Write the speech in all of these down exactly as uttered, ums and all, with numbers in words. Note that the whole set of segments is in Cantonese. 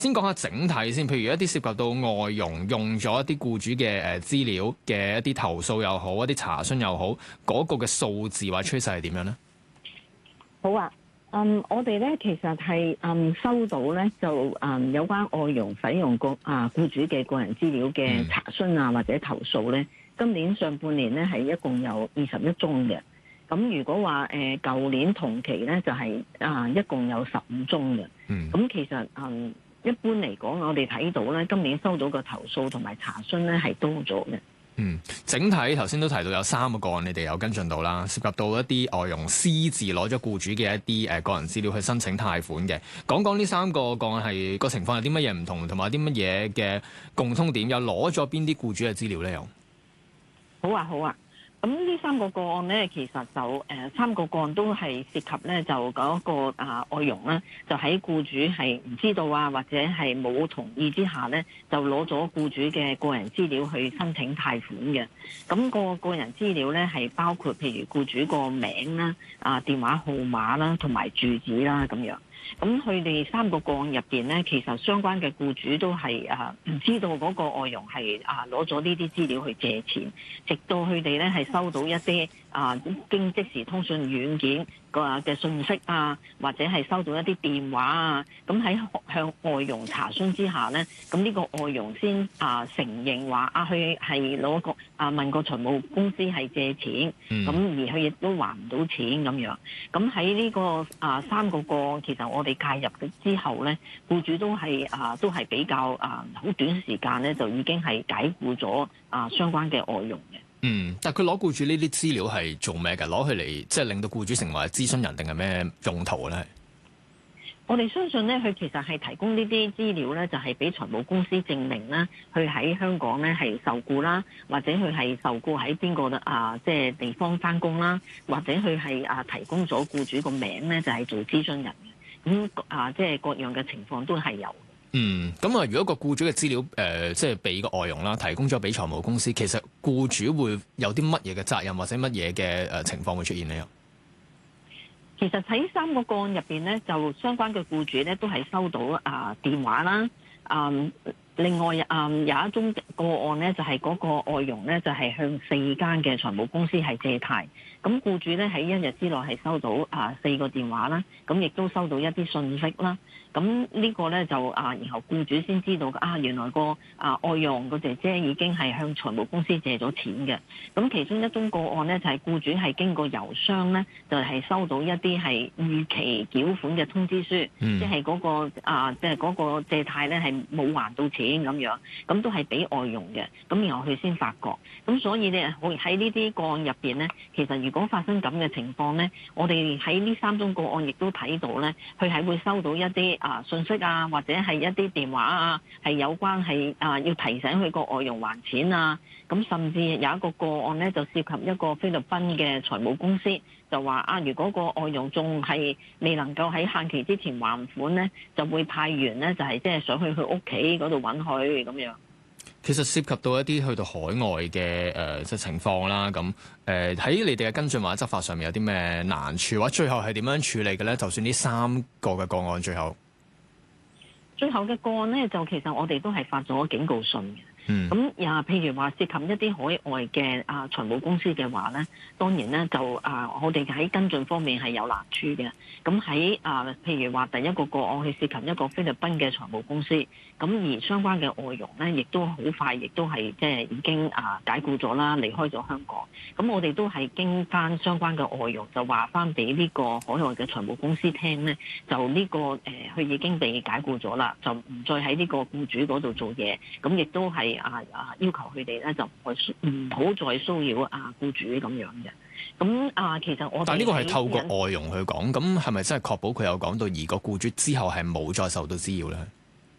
先講下整體先，譬如一啲涉及到外傭用咗一啲僱主嘅誒資料嘅一啲投訴又好，一啲查詢又好，嗰、嗰個嘅數字或趨勢係點樣呢？ 好啊，嗯，我哋咧其實係嗯收到咧就嗯有關外傭使用個啊僱主嘅個人資料嘅查詢啊或者投訴咧，今年上半年咧係一共有二十一宗嘅。咁如果話誒舊年同期咧就係、是、啊一共有十五宗嘅。嗯，咁其實嗯。一般嚟講，我哋睇到咧，今年收到嘅投訴同埋查詢咧係多咗嘅。 嗯，整體頭先都提到有三個個案，你哋有跟進到啦，涉及到一啲外傭私自攞咗僱主嘅一啲誒個人資料去申請貸款嘅。講講呢三個個案係個情況有啲乜嘢唔同，同埋有啲乜嘢嘅共通點，又攞咗邊啲僱主嘅資料咧？又好啊，好啊。咁呢三個個案咧，其實就誒、呃、三個個案都係涉及咧，就嗰、那個啊外傭咧，就喺僱主係唔知道啊，或者係冇同意之下咧，就攞咗僱主嘅個人資料去申請貸款嘅。咁、那個個人資料咧係包括譬如僱主個名啦、啊電話號碼啦、同埋住址啦咁樣。咁佢哋三個個案入邊咧，其實相關嘅僱主都係啊唔知道嗰個外傭係啊攞咗呢啲資料去借錢，直到佢哋咧係收到一啲啊經即時通訊軟件個嘅信息啊，或者係收到一啲電話啊，咁喺向外傭查詢之下咧，咁呢個外傭先啊承認話啊佢係攞個啊問個財務公司係借錢，咁、嗯、而佢亦都還唔到錢咁樣。咁喺呢個啊三個個案，其實我哋介入嘅之後咧，僱主都係啊都係比較啊好短時間咧就已經係解僱咗啊相關嘅外傭嘅。 嗯，但係佢攞僱主呢啲資料係做咩嘅？攞佢嚟即係令到僱主成為諮詢人定係咩用途咧？ 我哋相信咧，佢其實係提供呢啲資料咧，就係俾財務公司證明啦，佢喺香港咧係受僱啦，或者佢係受僱喺邊個啊即係地方返工啦，或者佢係啊提供咗僱主個名咧，就係做諮詢人嘅。咁啊，即係各樣嘅情況都係有。 嗯，咁啊，如果個僱主嘅資料誒、呃，即係俾個外傭啦，提供咗俾財務公司，其實僱主會有啲乜嘢嘅責任或者乜嘢嘅誒情況會出現呢？ 其實喺三個個案入邊咧，就相關嘅僱主咧都係收到啊電話啦，嗯。另外，嗯，有一宗個案咧，就係、是、嗰個外傭咧，就係、是、向四間嘅財務公司係借貸。咁僱主咧喺一日之內係收到啊四個電話啦，咁亦都收到一啲信息啦。咁呢個咧就啊，然後僱主先知道啊，原來個啊外傭個姐姐已經係向財務公司借咗錢嘅。咁其中一宗個案咧，就係、是、僱主係經過郵箱咧，就係、是、收到一啲係逾期繳款嘅通知書，嗯、即係嗰、那個啊，即係嗰個借貸咧係冇還到錢。咁樣，咁都係俾外傭嘅，咁然後佢先發覺，咁所以咧，我喺呢啲個案入邊咧，其實如果發生咁嘅情況咧，我哋喺呢三宗個案亦都睇到咧，佢係會收到一啲啊信息啊，或者係一啲電話啊，係有關係啊，要提醒佢個外傭還錢啊，咁甚至有一個個案咧，就涉及一個菲律賓嘅財務公司。就話啊，如果個外傭仲係未能夠喺限期之前還款咧，就會派員咧，就係即係想去佢屋企嗰度揾佢咁樣。 其實涉及到一啲去到海外嘅誒即係情況啦，咁誒喺你哋嘅跟進或者執法上面有啲咩難處，或者最後係點樣處理嘅咧？就算呢三個嘅個案最後， 最後嘅個案咧，就其實我哋都係發咗警告信嘅。 嗯， 咁又譬如話涉及一啲海外嘅啊財務公司嘅話咧，當然咧就啊我哋喺跟進方面係有難處嘅。咁喺啊譬如話第一個個案係涉及一個菲律賓嘅財務公司，咁而相關嘅外傭咧，亦都好快，亦都係即係已經啊解僱咗啦，離開咗香港。咁我哋都係經翻相關嘅外傭就話翻俾呢個海外嘅財務公司聽咧，就呢、這個誒佢、呃、已經被解僱咗啦，就唔再喺呢個僱主嗰度做嘢。咁亦都係。啊啊！要求佢哋咧就唔唔好再騷擾啊僱主咁樣嘅。咁啊，其實我但係呢個係透過外傭去講，咁係咪真係確保佢有講到，而個僱主之後係冇再受到滋擾咧？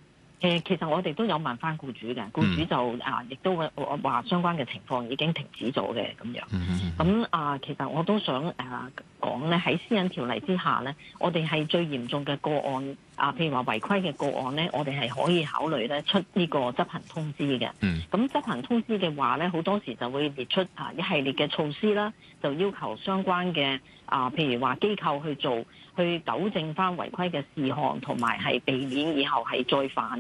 誒，其實我哋都有問翻僱主嘅，僱主就啊，亦都話相關嘅情況已經停止咗嘅咁樣。咁、 嗯嗯、 啊，其實我都想誒講咧，喺私隱條例之下咧，我哋係最嚴重嘅個案啊，譬如話違規嘅個案咧，我哋係可以考慮咧出呢個執行通知嘅。咁、 嗯、 執行通知嘅話咧，好多時就會列出啊一系列嘅措施啦，就要求相關嘅啊，譬如話機構去做，去糾正翻違規嘅事項，同埋係避免以後係再犯。